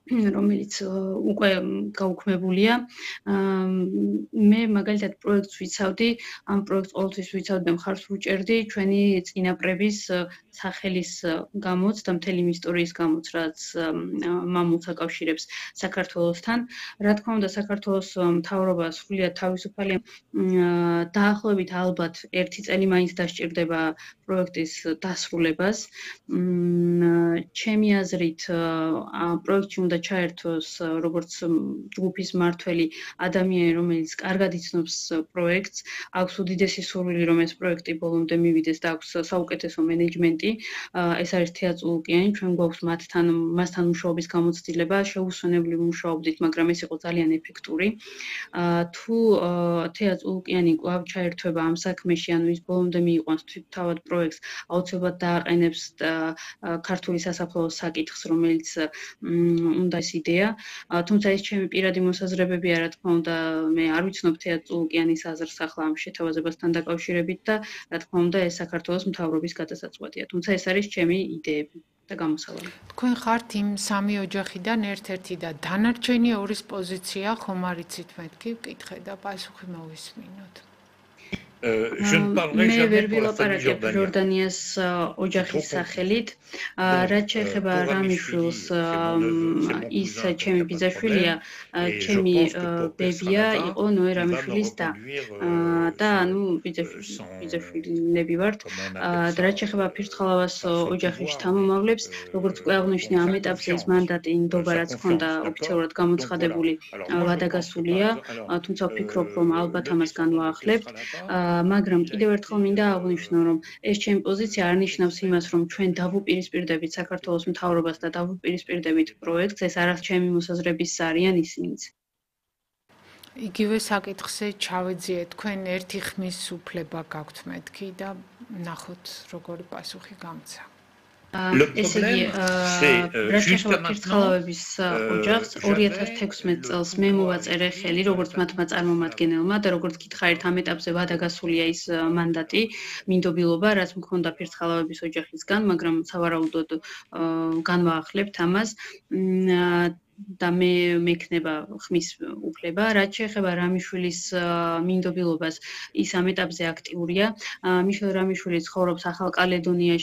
რომელიც უკვე გაუქმებულია. მე მაგალითად პროექტს ვიცავდი, ამ პროექტს ყოველთვის ვიცავდი და მხარს ვუჭერდი ჩვენი წინაპრების სახელის გამოც და მთელი იმ ისტორიის გამოც, რაც მამულს აკავშირებს საქართველოსთან. რა თქმა უნდა, საქართველოს მთავრობა სრულიად თავისუფალია. დაახლოებით ალბათ 1 წელი მაინც დასჭირდება პროექტის დასრულებას. ჩემი აზრით, პროექტში უნდა ჩაერთოს როგორც ჯგუფის მმართველი ადამიანი, რომელიც კარგად იცნობს პროექტს, აქვს უდიდესი სურვილი, რომ ეს პროექტი ბოლომდე მივიდეს და აქვს საუკეთესო მენეჯმენტი. ეს არის თეა წულუკიანი, ჩვენ გვაქვს მასთან მუშაობის გამოცდილება, შეუსვენებლივ მუშაობდით, მაგრამ ეს იყო ძალიან ეფექტური. თუ თეა წულუკიანი კვლავ ჩაერთვება ამ საქმეში, ანუ ის ბოლომდე მიიყვანს თავად პროექტს, აუცილებლად დააყენებს ქართული სასაფლაოს საკითხს, რომელიც უნდა ეს იდეა. თუმცა ეს ჩემი პირადი მოსაზრებებია, რა თქმა უნდა, მე არ ვიცნობ თეა წულუკიანის აზრს ახლა ამ შეთავაზებასთან დაკავშირებით და რა თქმა უნდა, ეს საქართველოს მთავრობის გადასაწყვეტია. თუმცა ეს არის ჩემი იდეები და გამოსავალი. თქვენ ხართ იმ სამი ოჯახიდან ერთ-ერთი და დანარჩენი ორის პოზიცია ხომ არ იცით მეთქი ვკითხე და პასუხი მოვისმინოთ. მე ვერ ვილაპარაკებ ჟორდანიას ოჯახის სახელით. რაც შეეხება რამიშვილს, ის ჩემი ბიძაშვილია, ჩემი ბებია იყო ნოე რამიშვილის და ანუ ბიძაშვილები ვართ. რაც შეეხება ფირცხალავას ოჯახის შთამომავლებს, როგორც უკვე აღნიშნე, ამ ეტაპზე ის მანდატი ნდობა რაც ჰქონდა ოფიციალურად გამოცხადებული ვადაგასულია, თუმცა ვფიქრობ, რომ ალბათ ამას განვაახლებთ. მაგრამ კიდევ ერთხელ მინდა აღვნიშნო, რომ ეს ჩემი პოზიცია არ ნიშნავს იმას, რომ ჩვენ დავუპირისპირდებით საქართველოს მთავრობას და დავუპირისპირდებით პროექტს, ეს არც ჩემი მოსაზრების არიან ისინიც. იგივე საკითხზე ჩავეძიეთ, თქვენ ერთი ხმის უფლება გაქვთ მეთქი და ნახოთ როგორი პასუხი გამცა. ესე იგი, რაც შეეხება ფირცხალავების ოჯახს, 2016 წელს მე მოვაწერე ხელი, როგორც მათმა წარმომადგენელმა და როგორც გითხარით, ამ ეტაპზე ვადაგასულია ის მანდატი, მინდობილობა, რაც მქონდა ფირცხალავების ოჯახისგან, მაგრამ სავარაუდოდ განვაახლებთ ამას. და მე მექნება ხმის უფლება. რაც შეეხება რამიშვილის მინდობილობას, ის ამ ეტაპზე აქტიურია. მიშელ რამიშვილი ცხოვრობს ახალ კალედონიაში.